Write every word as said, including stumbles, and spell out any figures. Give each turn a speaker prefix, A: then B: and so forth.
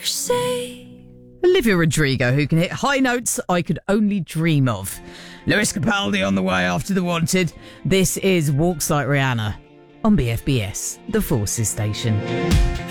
A: say.
B: Olivia Rodrigo, who can hit high notes I could only dream of. Lewis Capaldi on the way after The Wanted. This is Walks Like Rihanna on B F B S, the Forces station.